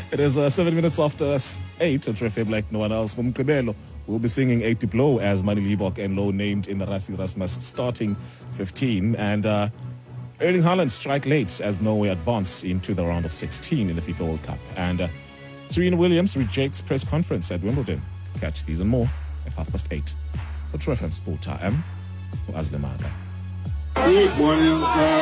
It is 7 minutes after 8 at FM like no one else. Mkebelo will be singing 80 Blow as Mani Liebok and Low named in the Rassie Erasmus starting 15. And Erling Haaland strike late as Norway advance into the round of 16 in the FIFA World Cup. And Serena Williams rejects press conference at Wimbledon. Catch these and more at 8:30. For True FM Sport, I am Aslemanga. Good morning.